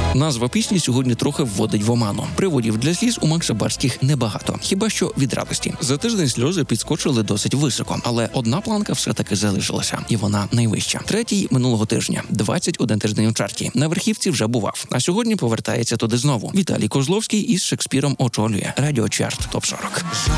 Назва пісні сьогодні трохи вводить в оману. Приводів для сліз у Макса Барських небагато, хіба що від радості. За тиждень сльози підскочили досить високо, але одна планка все-таки залишилася, і вона найвища. Третій минулого тижня, 21 тиждень у чарті. На верхівці вже бував, а сьогодні повертається туди знову. Віталій Козловський із Шекспіром очолює Радіочарт ТОП-40.